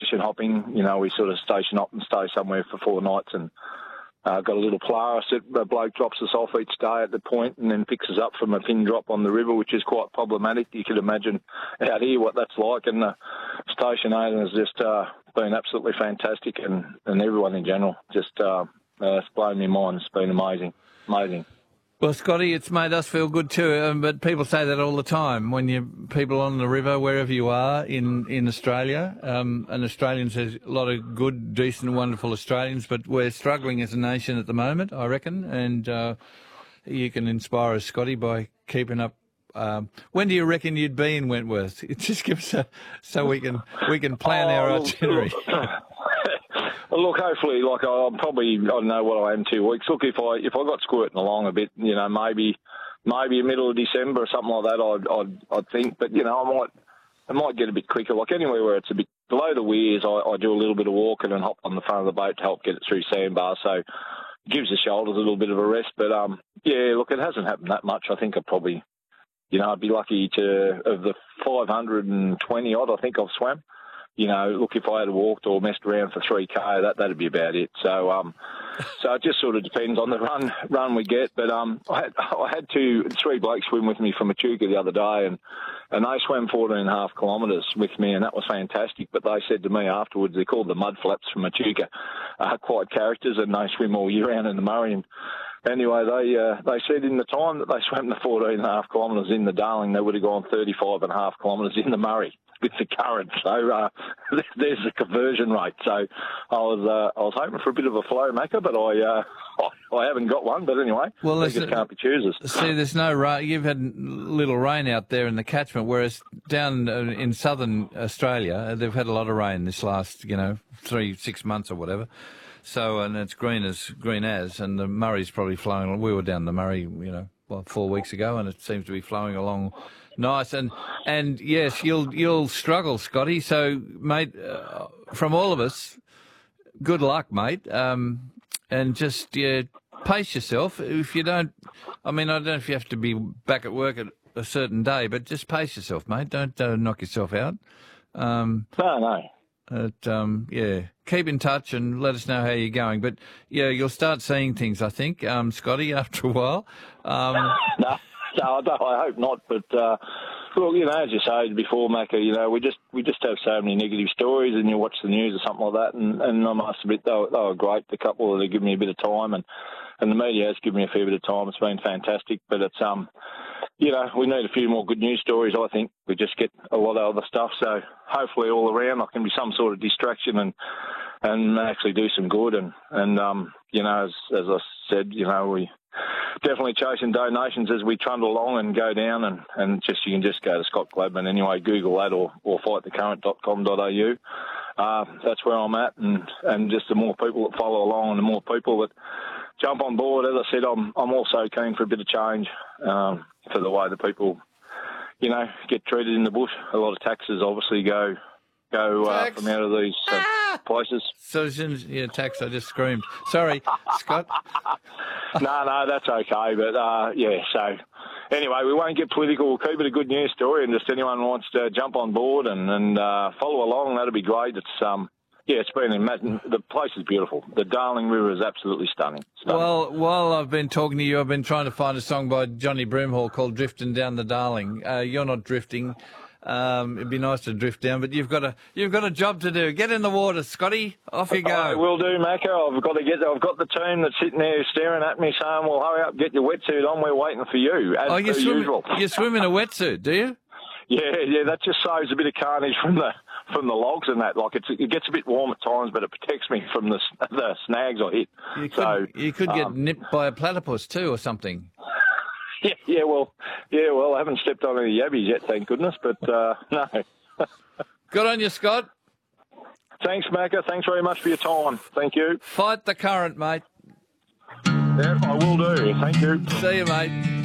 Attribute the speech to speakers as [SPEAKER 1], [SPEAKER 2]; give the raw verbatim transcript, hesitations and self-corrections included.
[SPEAKER 1] station hopping. You know, we sort of station hop and stay somewhere for four nights and uh, got a little Polaris that a bloke drops us off each day at the point and then picks us up from a pin drop on the river, which is quite problematic. You could imagine out here what that's like. And the station owner has just uh, been absolutely fantastic, and, and everyone in general. Just uh, uh, it's blown my mind. It's been amazing. Amazing.
[SPEAKER 2] Well, Scotty, it's made us feel good too, um, but people say that all the time when you people on the river, wherever you are in, in Australia, um, and Australians, there's a lot of good, decent, wonderful Australians, but we're struggling as a nation at the moment, I reckon, and uh, you can inspire us, Scotty, by keeping up. Um, when do you reckon you'd be in Wentworth? Just give us a, so we can we can plan
[SPEAKER 1] oh,
[SPEAKER 2] our
[SPEAKER 1] look,
[SPEAKER 2] itinerary.
[SPEAKER 1] Look. Well, look, hopefully, like I'm probably, I don't know what I am, two weeks. Look, if I if I got squirting along a bit, you know, maybe maybe middle of December or something like that, I'd I'd, I'd think. But you know, I might I might get a bit quicker. Like anywhere where it's a bit below the weirs, I, I do a little bit of walking and hop on the front of the boat to help get it through sandbars. So it gives the shoulders a little bit of a rest. But um, yeah, look, it hasn't happened that much. I think I probably, you know, I'd be lucky to of the five hundred twenty odd. I think I've swam. You know, look, if I had walked or messed around for three K, that, that'd be about it. So um, so it just sort of depends on the run run we get. But um, I had, I had two, three blokes swim with me from Echuca the other day, and, and they swam fourteen and a half kilometres with me, and that was fantastic. But they said to me afterwards, they're called the mud flaps from Echuca, uh, quite characters, and they swim all year round in the Murray. And anyway, they uh, they said in the time that they swam the fourteen and a half kilometres in the Darling, they would have gone thirty-five and a half kilometres in the Murray with the current. So uh, there's the conversion rate. So I was uh, I was hoping for a bit of a flow maker, but I uh, I, I haven't got one. But anyway,
[SPEAKER 2] well,
[SPEAKER 1] they just can't be choosers.
[SPEAKER 2] See, there's no rain. You've had little rain out there in the catchment, whereas down in southern Australia, they've had a lot of rain this last, you know, three, six months or whatever. So, and it's green as green as, and the Murray's probably flowing. We were down the Murray, you know, well, four weeks ago, and it seems to be flowing along nice. And and yes, you'll you'll struggle, Scotty. So, mate, uh, from all of us, good luck, mate. Um, and just yeah, pace yourself. If you don't, I mean, I don't know if you have to be back at work at a certain day, but just pace yourself, mate. Don't uh, knock yourself out. Um,
[SPEAKER 1] no, no.
[SPEAKER 2] But, um, yeah, keep in touch and let us know how you're going. But, yeah, you'll start seeing things, I think, um, Scotty, after a while. Um,
[SPEAKER 1] no, no, I, don't, I hope not. But, uh, look, you know, as you said before, Macca, you know, we just we just have so many negative stories, and you watch the news or something like that, and, and I must admit, they were, they were great, the couple that have given me a bit of time, and, and the media has given me a fair bit of time. It's been fantastic. But it's... um. You know, we need a few more good news stories, I think. We just get a lot of other stuff. So hopefully all around I can be some sort of distraction and and actually do some good. And, and um, you know, as, as I said, you know, we definitely chasing donations as we trundle along and go down. And, and just you can just go to Scott Gladman anyway, Google that or, or fight the current dot com dot a u. Uh, that's where I'm at. And, and just the more people that follow along and the more people that jump on board. As I said, I'm I'm also keen for a bit of change um, for the way the people, you know, get treated in the bush. A lot of taxes obviously go go uh, from out of these uh, ah! places.
[SPEAKER 2] So as soon as yeah, tax, I just screamed. Sorry, Scott.
[SPEAKER 1] no, no, that's okay. But uh, yeah, so anyway, we won't get political. We'll keep it a good news story, and just anyone who wants to jump on board and and uh, follow along, that'd be great. It's um. Yeah, it's been imagine the place is beautiful. The Darling River is absolutely stunning. stunning.
[SPEAKER 2] Well, while I've been talking to you, I've been trying to find a song by Johnny Broomhall called "Drifting Down the Darling." Uh, you're not drifting. Um, it'd be nice to drift down, but you've got a you've got a job to do. Get in the water, Scotty. Off you go.
[SPEAKER 1] I will do, Macca. I've got to get. I've got the team that's sitting there staring at me, saying, "Well, hurry up, get your wetsuit on. We're waiting for you." As
[SPEAKER 2] oh, you
[SPEAKER 1] per
[SPEAKER 2] swim,
[SPEAKER 1] usual.
[SPEAKER 2] You swim in a wetsuit, do you?
[SPEAKER 1] Yeah, yeah. That just saves a bit of carnage from the. from the logs and that. Like, it's, it gets a bit warm at times, but it protects me from the the snags I hit.
[SPEAKER 2] You could,
[SPEAKER 1] so,
[SPEAKER 2] you could get
[SPEAKER 1] um,
[SPEAKER 2] nipped by a platypus too or something.
[SPEAKER 1] Yeah, yeah, well, yeah, well, I haven't stepped on any yabbies yet, thank goodness, but uh, no.
[SPEAKER 2] Good on you, Scott.
[SPEAKER 1] Thanks, Macca. Thanks very much for your time. Thank you.
[SPEAKER 2] Fight the current, mate.
[SPEAKER 1] Yeah, I will do. Thank you.
[SPEAKER 2] See you, mate.